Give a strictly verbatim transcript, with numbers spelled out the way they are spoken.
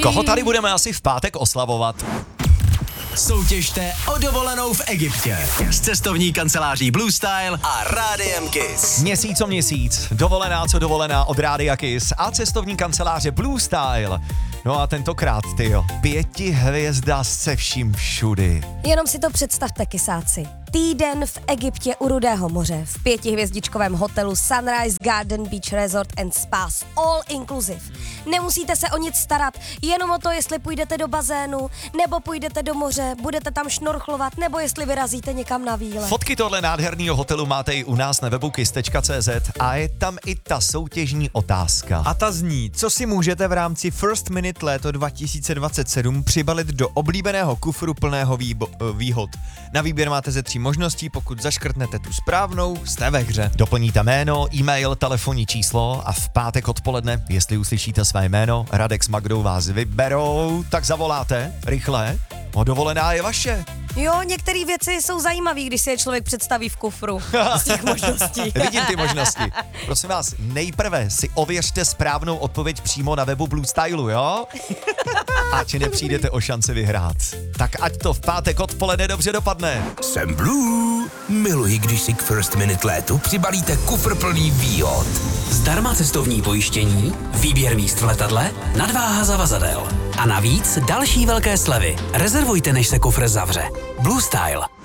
Koho tady budeme asi v pátek oslavovat? Soutěžte o dovolenou v Egyptě s cestovní kanceláří Blue Style a Rádiem Kiss. Měsíc o měsíc, dovolená co dovolená od Rádia Kiss a cestovní kanceláře Blue Style. No a tentokrát, tyjo, pěti hvězda se vším všudy. Jenom si to představte, kysáci. Týden v Egyptě u Rudého moře v pětihvězdičkovém hotelu Sunrise Garden Beach Resort and Spa all inclusive. Nemusíte se o nic starat, jenom o to, jestli půjdete do bazénu, nebo půjdete do moře, budete tam šnorchlovat, nebo jestli vyrazíte někam na výlet. Fotky tohle nádherného hotelu máte i u nás na webu kiss tečka cé zet a je tam i ta soutěžní otázka. A ta zní, co si můžete v rámci First Minute léto dva tisíce dvacet sedm přibalit do oblíbeného kufru plného výbo- výhod. Na výběr máte ze tří možností, pokud zaškrtnete tu správnou, jste ve hře. Doplníte jméno, e-mail, telefonní číslo a v pátek odpoledne, jestli uslyšíte své jméno, Radek s Magdou vás vyberou, tak zavoláte, rychle, o dovolená je vaše. Jo, některé věci jsou zajímavé, když si je člověk představí v kufru z těch možností. Vidím ty možnosti. Prosím vás, nejprve si ověřte správnou odpověď přímo na webu Blue Stylu, jo? Ať nepřijdete o šanci vyhrát. Tak ať to v pátek odpoledne dobře dopadne. Jsem Blue. Miluji, když si k First Minute létu přibalíte kufr plný výhod. Zdarma cestovní pojištění, výběr míst v letadle, nadváha zavazadel. A navíc další velké slevy. Rezervujte, než se kufr zavře. Blue Style.